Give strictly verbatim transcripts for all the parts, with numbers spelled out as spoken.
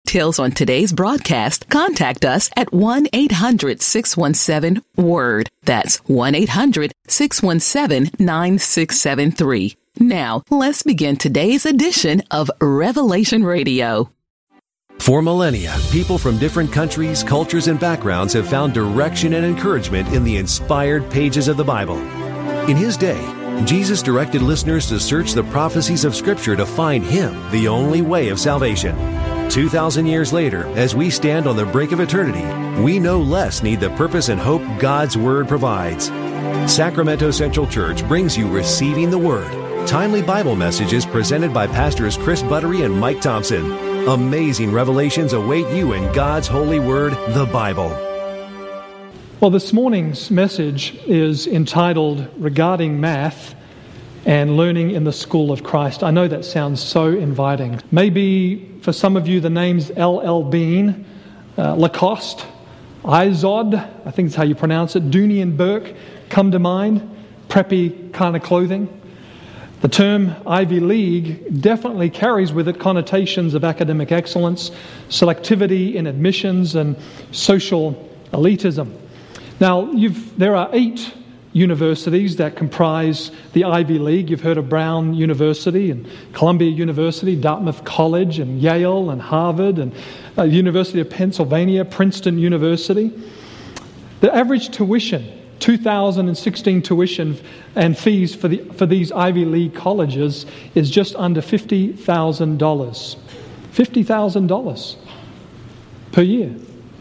details on today's broadcast, contact us at one eight hundred six one seven WORD. That's one eight hundred six one seven nine six seven three. Now, let's begin today's edition of Revelation Radio. For millennia, people from different countries, cultures, and backgrounds have found direction and encouragement in the inspired pages of the Bible. In His day, Jesus directed listeners to search the prophecies of Scripture to find Him, the only way of salvation. Two thousand years later, as we stand on the brink of eternity, we no less need the purpose and hope God's Word provides. Sacramento Central Church brings you Receiving the Word, timely Bible messages presented by Pastors Chris Buttery and Mike Thompson. Amazing revelations await you in God's holy Word, the Bible. Well, this morning's message is entitled Regarding Math and Learning in the School of Christ. I know that sounds so inviting. Maybe for some of you the names L L Bean, uh, Lacoste, Izod, I think that's how you pronounce it, Dooney and Burke come to mind, preppy kind of clothing. The term Ivy League definitely carries with it connotations of academic excellence, selectivity in admissions, and social elitism. Now, you've, there are eight universities that comprise the Ivy League. You've heard of Brown University and Columbia University, Dartmouth College and Yale and Harvard and uh, University of Pennsylvania, Princeton University. The average tuition, two thousand sixteen tuition and fees for the for these Ivy League colleges is just under fifty thousand dollars. fifty thousand dollars per year.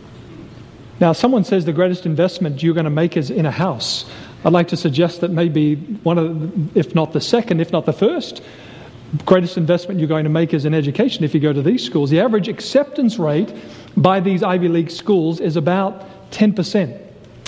Now, someone says the greatest investment you're going to make is in a house. I'd like to suggest that maybe one of, the, if not the second, if not the first, greatest investment you're going to make is in education if you go to these schools. The average acceptance rate by these Ivy League schools is about ten percent.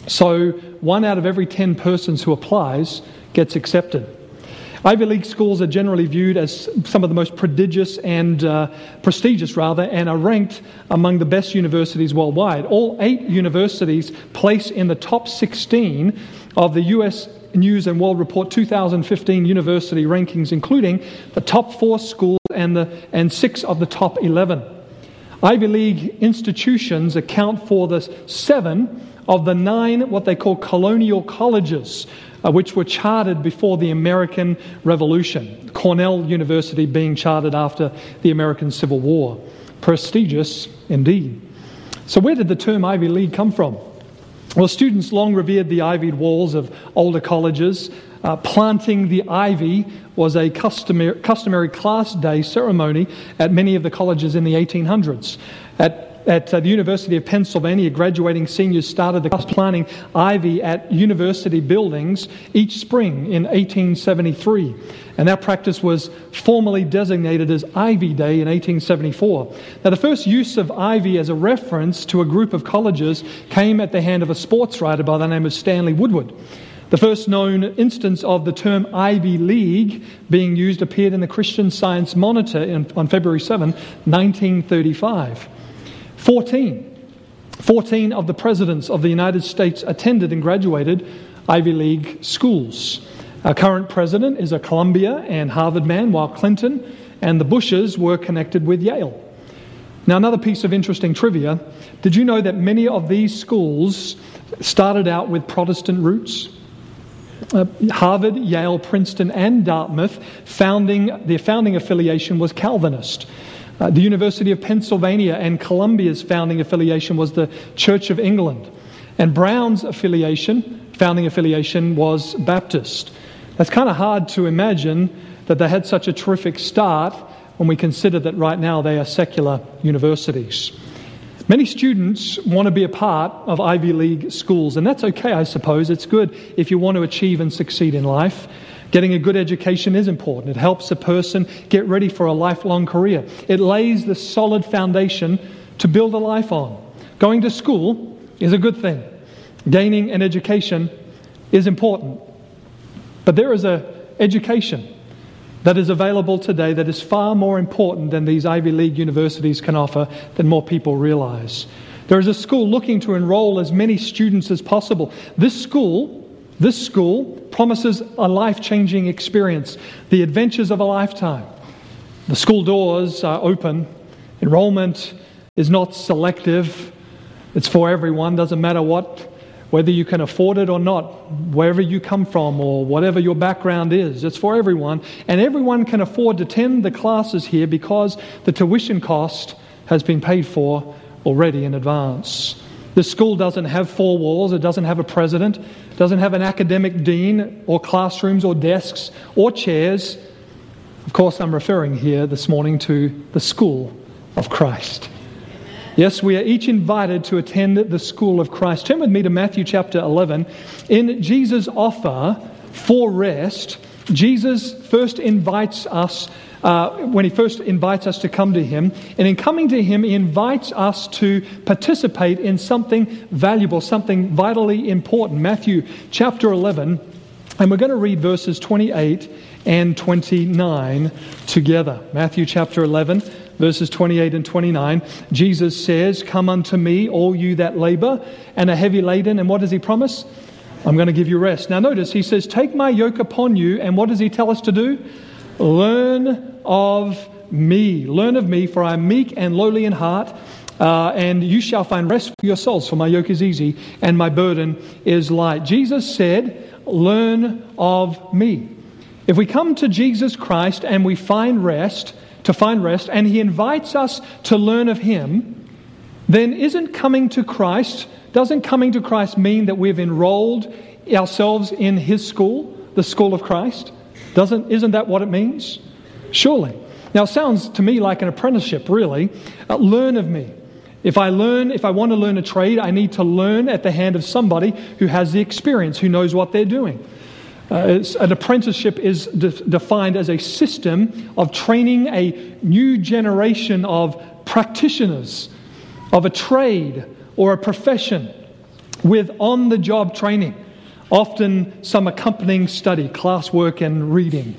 So one out of every ten persons who applies gets accepted. Ivy League schools are generally viewed as some of the most prodigious and uh, prestigious, rather, and are ranked among the best universities worldwide. All eight universities place in the top sixteen of the U S News and World Report two thousand fifteen university rankings, including the top four schools and the and six of the top eleven. Ivy League institutions account for the seven of the nine what they call colonial colleges, uh, which were chartered before the American Revolution. Cornell University being chartered after the American Civil War. Prestigious indeed. So where did the term Ivy League come from? Well, students long revered the ivied walls of older colleges. Uh, planting the ivy was a customary, customary class day ceremony at many of the colleges in the eighteen hundreds. At At uh, the University of Pennsylvania, graduating seniors started the planting ivy at university buildings each spring in eighteen seventy-three. And that practice was formally designated as Ivy Day in eighteen seventy-four. Now, the first use of ivy as a reference to a group of colleges came at the hand of a sports writer by the name of Stanley Woodward. The first known instance of the term Ivy League being used appeared in the Christian Science Monitor in, on February seventh, nineteen thirty-five. Fourteen. Fourteen of the presidents of the United States attended and graduated Ivy League schools. Our current president is a Columbia and Harvard man, while Clinton and the Bushes were connected with Yale. Now, another piece of interesting trivia. Did you know that many of these schools started out with Protestant roots? Uh, Harvard, Yale, Princeton, and Dartmouth, founding their founding affiliation was Calvinist. Uh, the University of Pennsylvania and Columbia's founding affiliation was the Church of England. And Brown's affiliation, founding affiliation, was Baptist. That's kind of hard to imagine that they had such a terrific start when we consider that right now they are secular universities. Many students want to be a part of Ivy League schools, and that's okay, I suppose. It's good if you want to achieve and succeed in life. Getting a good education is important. It helps a person get ready for a lifelong career. It lays the solid foundation to build a life on. Going to school is a good thing. Gaining an education is important. But there is an education that is available today that is far more important than these Ivy League universities can offer than more people realize. There is a school looking to enroll as many students as possible. This school This school promises a life-changing experience, the adventures of a lifetime. The school doors are open. Enrollment is not selective. It's for everyone. Doesn't matter what, whether you can afford it or not, wherever you come from or whatever your background is. It's for everyone. And everyone can afford to attend the classes here because the tuition cost has been paid for already in advance. The school doesn't have four walls. It doesn't have a president. It doesn't have an academic dean or classrooms or desks or chairs. Of course, I'm referring here this morning to the school of Christ. Yes, we are each invited to attend the school of Christ. Turn with me to Matthew chapter eleven. In Jesus' offer for rest, Jesus first invites us, uh, when he first invites us to come to him, and in coming to him, he invites us to participate in something valuable, something vitally important. Matthew chapter eleven, and we're going to read verses twenty-eight and twenty-nine together. Matthew chapter eleven, verses twenty-eight and twenty-nine. Jesus says, "Come unto me, all you that labor and are heavy laden." And what does he promise? I'm going to give you rest. Now notice, he says, "Take my yoke upon you." And what does he tell us to do? Learn of me. Learn of me, for I am meek and lowly in heart, uh, and you shall find rest for your souls. For my yoke is easy and my burden is light. Jesus said, learn of me. If we come to Jesus Christ and we find rest, to find rest, and he invites us to learn of him, then isn't coming to Christ, doesn't coming to Christ mean that we've enrolled ourselves in his school, the school of Christ? Doesn't, isn't that what it means? Surely. Now it sounds to me like an apprenticeship, really. Uh, learn of me. If I learn, if I want to learn a trade, I need to learn at the hand of somebody who has the experience, who knows what they're doing. Uh, an apprenticeship is de- defined as a system of training a new generation of practitioners of a trade or a profession with on-the-job training, often some accompanying study, classwork and reading.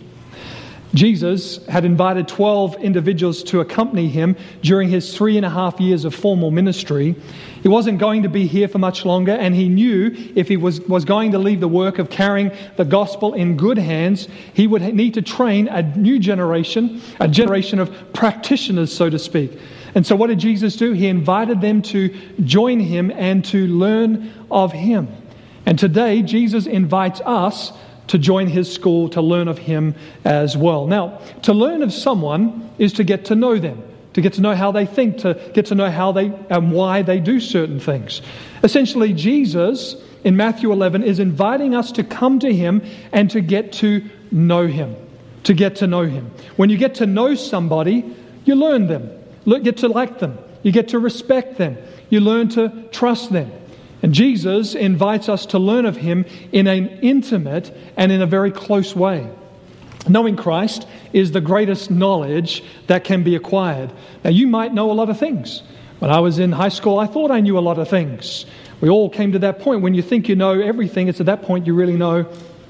Jesus had invited twelve individuals to accompany him during his three and a half years of formal ministry. He wasn't going to be here for much longer, and he knew if he was, was going to leave the work of carrying the gospel in good hands, he would need to train a new generation, a generation of practitioners, so to speak. And so what did Jesus do? He invited them to join him and to learn of him. And today, Jesus invites us to join his school, to learn of him as well. Now, to learn of someone is to get to know them, to get to know how they think, to get to know how they and why they do certain things. Essentially, Jesus in Matthew eleven is inviting us to come to him and to get to know him, to get to know him. When you get to know somebody, you learn them, you get to like them, you get to respect them, you learn to trust them. And Jesus invites us to learn of him in an intimate and in a very close way. Knowing Christ is the greatest knowledge that can be acquired. Now, you might know a lot of things. When I was in high school, I thought I knew a lot of things. We all came to that point. When you think you know everything, it's at that point you really know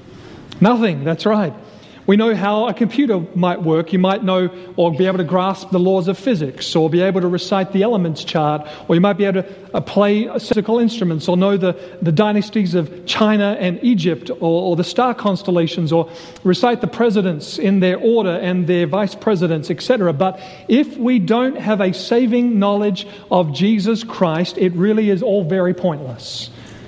nothing. That's right. We know how a computer might work. You might know or be able to grasp the laws of physics, or be able to recite the elements chart, or you might be able to uh, play musical instruments, or know the, the dynasties of China and Egypt, or, or the star constellations, or recite the presidents in their order and their vice presidents, et cetera. But if we don't have a saving knowledge of Jesus Christ, it really is all very pointless.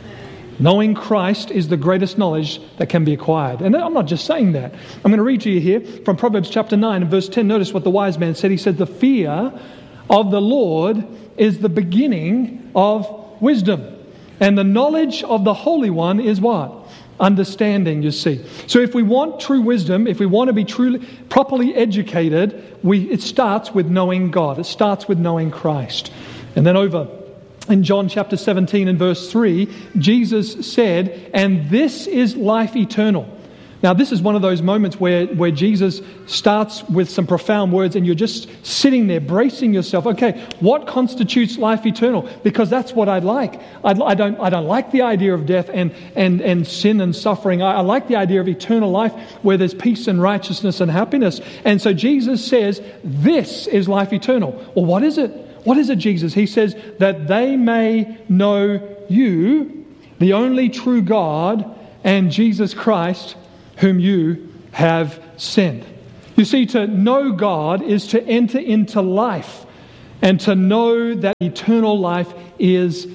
Knowing Christ is the greatest knowledge that can be acquired. And I'm not just saying that. I'm going to read to you here from Proverbs chapter nine and verse ten. Notice what the wise man said. He said, "The fear of the Lord is the beginning of wisdom. And the knowledge of the Holy One is" what? Understanding, you see. So if we want true wisdom, if we want to be truly, properly educated, we it starts with knowing God. It starts with knowing Christ. And then over in John chapter seventeen and verse three, Jesus said, "And this is life eternal." Now this is one of those moments where, where Jesus starts with some profound words and you're just sitting there bracing yourself. Okay, what constitutes life eternal? Because that's what I'd like. I'd, I don't I don't like the idea of death and, and, and sin and suffering. I, I like the idea of eternal life where there's peace and righteousness and happiness. And so Jesus says, this is life eternal. Well, what is it? What is it, Jesus? He says, "That they may know you, the only true God, and Jesus Christ, whom you have sent." You see, to know God is to enter into life. and to know that eternal life is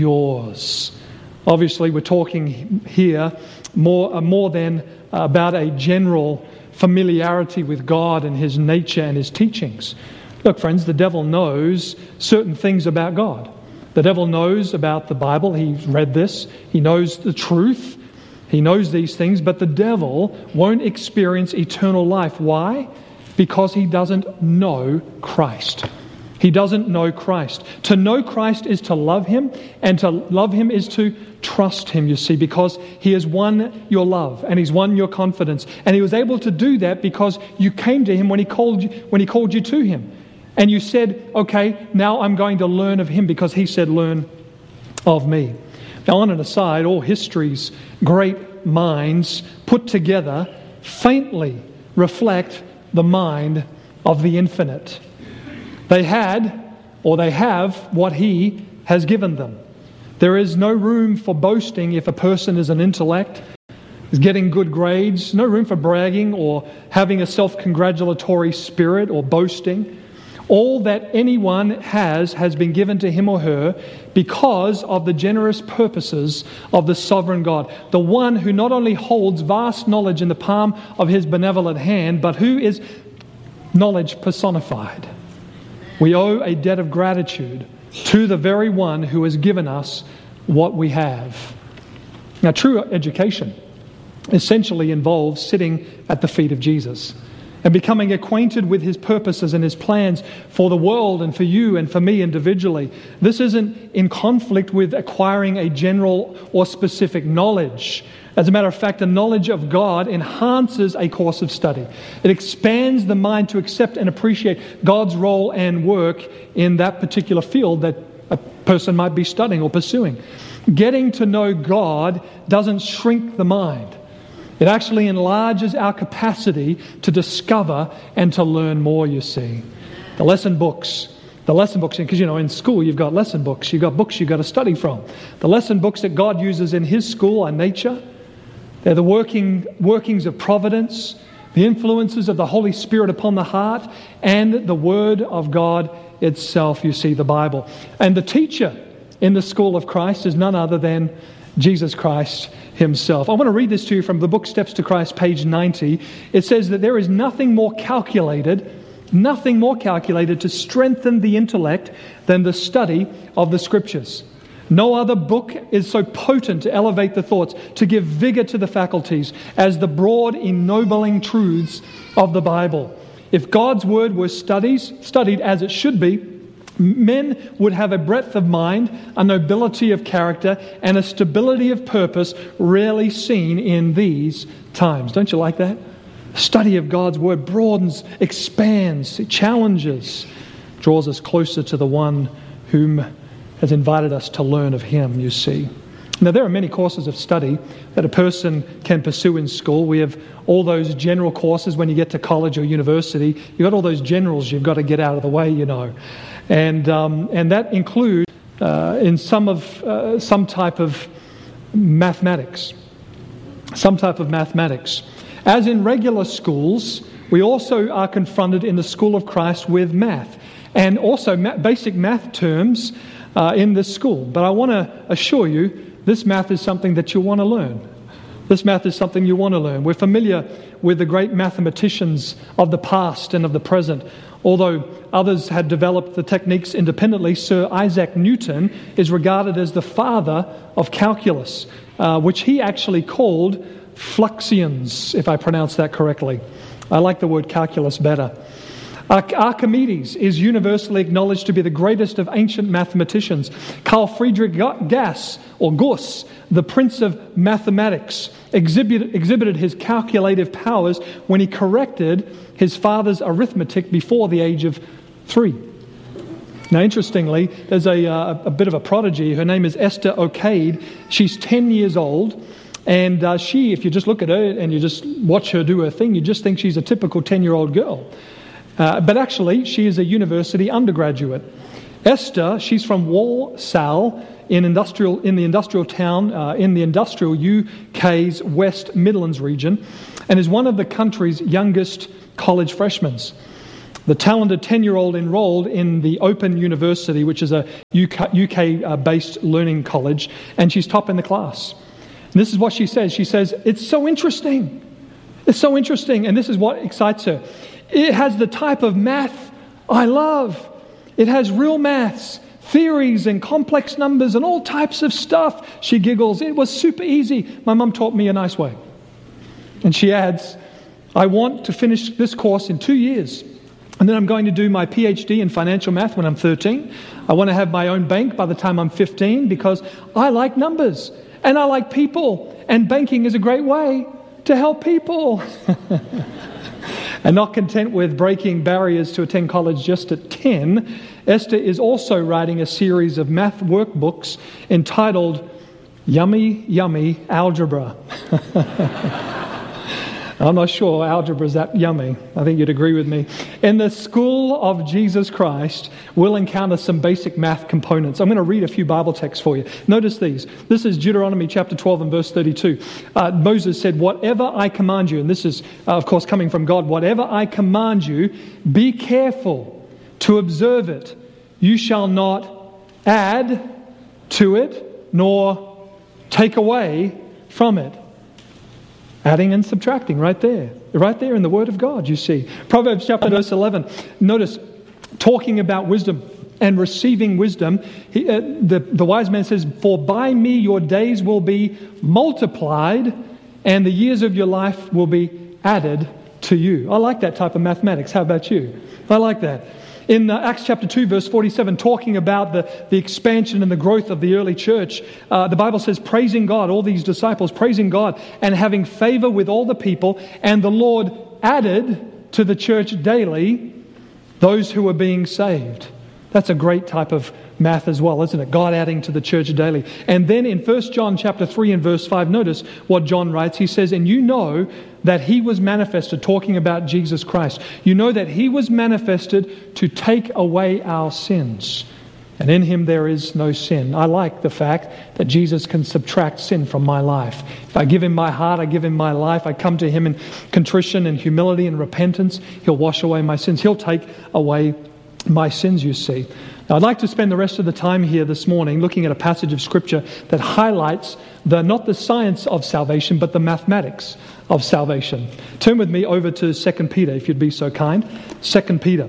yours. Obviously, we're talking here more, uh, more than about a general familiarity with God and His nature and His teachings. Look, friends, the devil knows certain things about God. The devil knows about the Bible. He's read this. He knows the truth. He knows these things, but the devil won't experience eternal life. Why? Because he doesn't know Christ. He doesn't know Christ. To know Christ is to love Him, and to love Him is to trust Him, you see, because He has won your love and He's won your confidence. And He was able to do that because you came to Him when He called you, when He called you to Him. And you said, okay, now I'm going to learn of Him because He said, learn of me. Now, on an aside, all history's great minds put together faintly reflect the mind of the infinite. They had, or they have, what He has given them. There is no room for boasting if a person is an intellect, is getting good grades, no room for bragging or having a self-congratulatory spirit or boasting. All that anyone has has been given to him or her because of the generous purposes of the sovereign God, the one who not only holds vast knowledge in the palm of His benevolent hand, but who is knowledge personified. We owe a debt of gratitude to the very one who has given us what we have. Now, true education essentially involves sitting at the feet of Jesus and becoming acquainted with His purposes and His plans for the world and for you and for me individually. This isn't in conflict with acquiring a general or specific knowledge. As a matter of fact, a knowledge of God enhances a course of study. It expands the mind to accept and appreciate God's role and work in that particular field that a person might be studying or pursuing. Getting to know God doesn't shrink the mind. It actually enlarges our capacity to discover and to learn more, you see. The lesson books, the lesson books, because, you know, in school you've got lesson books, you've got books you've got to study from. The lesson books that God uses in His school are nature. They're the working workings of providence, the influences of the Holy Spirit upon the heart, and the Word of God itself, you see, the Bible. And the teacher in the school of Christ is none other than Jesus Christ Himself. I want to read this to you from the book Steps to Christ, page ninety. It says that there is nothing more calculated, nothing more calculated to strengthen the intellect than the study of the Scriptures. No other book is so potent to elevate the thoughts, to give vigor to the faculties, as the broad, ennobling truths of the Bible. If God's Word were studies, studied as it should be, men would have a breadth of mind, a nobility of character, and a stability of purpose rarely seen in these times. Don't you like that? Study of God's Word broadens, expands, it challenges, draws us closer to the one whom has invited us to learn of Him, you see. Now, there are many courses of study that a person can pursue in school. We have all those general courses when you get to college or university. You've got all those generals you've got to get out of the way, you know. And um, and that includes uh, in some of uh, some type of mathematics, some type of mathematics. As in regular schools, we also are confronted in the school of Christ with math, and also ma- basic math terms uh, in this school. But I want to assure you, this math is something that you want to learn. This math is something you want to learn. We're familiar with the great mathematicians of the past and of the present. Although others had developed the techniques independently, Sir Isaac Newton is regarded as the father of calculus, uh, which he actually called fluxions, if I pronounce that correctly. I like the word calculus better. Archimedes is universally acknowledged to be the greatest of ancient mathematicians. Carl Friedrich Gauss, or Gauss, the prince of mathematics, exhibited, exhibited his calculative powers when he corrected his father's arithmetic before the age of three. Now, interestingly, there's a, uh, a bit of a prodigy. Her name is Esther O'Cade. She's ten years old. And uh, she, if you just look at her and you just watch her do her thing, you just think she's a typical ten-year-old girl. Uh, but actually, she is a university undergraduate. Esther, she's from Walsall in industrial in the industrial town uh, in the industrial U K's West Midlands region, and is one of the country's youngest college freshmen. The talented ten-year-old enrolled in the Open University, which is a U K-based learning college, and she's top in the class. And this is what she says. She says, it's so interesting. It's so interesting, and this is what excites her. It has the type of math I love. It has real maths, theories and complex numbers and all types of stuff. She giggles. It was super easy. My mum taught me a nice way. And she adds, I want to finish this course in two years. And then I'm going to do my P H D in financial math when I'm thirteen. I want to have my own bank by the time I'm fifteen because I like numbers and I like people. And banking is a great way to help people. And not content with breaking barriers to attend college just at ten, Esther is also writing a series of math workbooks entitled Yummy, Yummy Algebra. I'm not sure algebra is that yummy. I think you'd agree with me. In the School of Jesus Christ, we'll encounter some basic math components. I'm going to read a few Bible texts for you. Notice these. This is Deuteronomy chapter twelve and verse thirty-two. Uh, Moses said, whatever I command you, and this is, uh, of course, coming from God, whatever I command you, be careful to observe it. You shall not add to it, nor take away from it. Adding and subtracting right there. Right there in the Word of God, you see. Proverbs chapter verse eleven. Notice, talking about wisdom and receiving wisdom, he, uh, the, the wise man says, for by me your days will be multiplied and the years of your life will be added to you. I like that type of mathematics. How about you? I like that. In uh, Acts chapter two, verse forty-seven, talking about the, the expansion and the growth of the early church, uh, the Bible says, praising God, all these disciples praising God and having favor with all the people, and the Lord added to the church daily those who were being saved. That's a great type of math as well, isn't it? God adding to the church daily. And then in First John chapter three and verse five, notice what John writes. He says, and you know that he was manifested, talking about Jesus Christ. You know that he was manifested to take away our sins. And in him there is no sin. I like the fact that Jesus can subtract sin from my life. If I give him my heart, I give him my life, I come to him in contrition and humility and repentance, he'll wash away my sins. He'll take away my sins, you see. Now, I'd like to spend the rest of the time here this morning looking at a passage of Scripture that highlights the not the science of salvation, but the mathematics of salvation. Turn with me over to Second Peter, if you'd be so kind. Second Peter.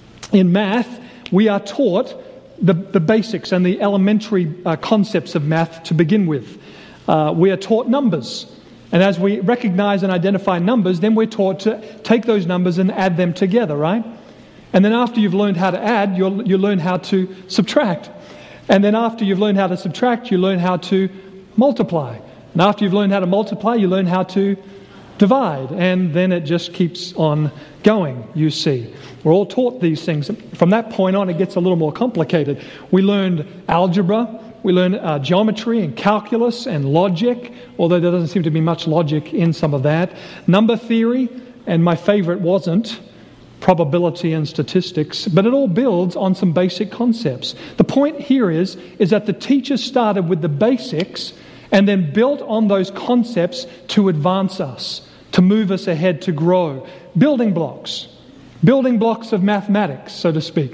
In math, we are taught the, the basics and the elementary uh, concepts of math to begin with. Uh, we are taught numbers. And as we recognize and identify numbers, then we're taught to take those numbers and add them together, right? And then after you've learned how to add, you'll, you learn how to subtract. And then after you've learned how to subtract, you learn how to multiply. And after you've learned how to multiply, you learn how to divide. And then it just keeps on going, you see. We're all taught these things. From that point on, it gets a little more complicated. We learned algebra. We learned uh, geometry and calculus and logic, although there doesn't seem to be much logic in some of that. Number theory, and my favorite wasn't probability and statistics, but it all builds on some basic concepts. The point here is, is that the teacher started with the basics and then built on those concepts to advance us, to move us ahead, to grow. Building blocks. Building blocks of mathematics, so to speak.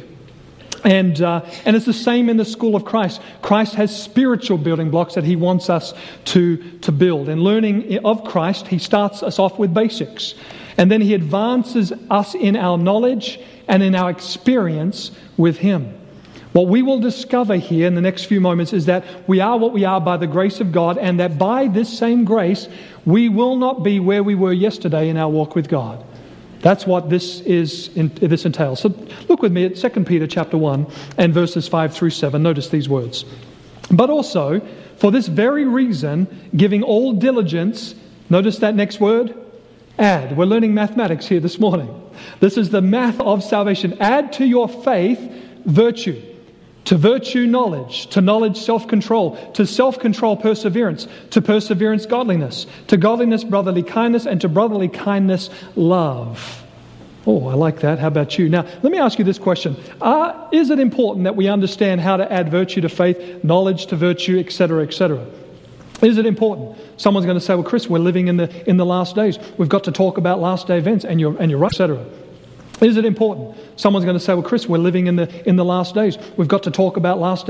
And uh, and it's the same in the school of Christ. Christ has spiritual building blocks that he wants us to, to build. In learning of Christ, he starts us off with basics. And then he advances us in our knowledge and in our experience with him. What we will discover here in the next few moments is that we are what we are by the grace of God, and that by this same grace, we will not be where we were yesterday in our walk with God. That's what this is. In, this entails. So look with me at Second Peter chapter one and verses five through seven. Notice these words. But also, for this very reason, giving all diligence, notice that next word, add. We're learning mathematics here this morning. This is the math of salvation. Add to your faith virtue. To virtue, knowledge. To knowledge, self-control. To self-control, perseverance. To perseverance, godliness. To godliness, brotherly kindness. And to brotherly kindness, love. Oh, I like that. How about you? Now, let me ask you this question. Uh, is it important that we understand how to add virtue to faith, knowledge to virtue, et cetera, et cetera? Is it important? Someone's going to say, well, Chris, we're living in the in the last days. We've got to talk about last day events, and you're, and you're right, et cetera. Is it important? Someone's going to say, well, Chris, we're living in the in the last days. We've got to talk about last